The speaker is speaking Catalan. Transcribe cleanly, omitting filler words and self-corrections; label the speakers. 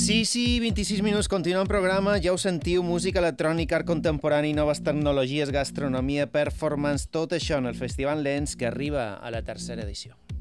Speaker 1: Sí, 26 minuts, continua el programa, ja ho sentiu, música electrònica, art contemporani, noves tecnologies, gastronomia, performance, tot això en el Festival Lens, que arriba a la tercera edició.